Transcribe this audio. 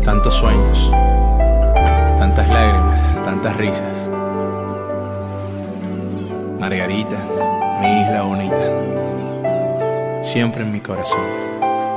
Tantos sueños, tantas lágrimas, tantas risas. Margarita, mi isla bonita, siempre en mi corazón.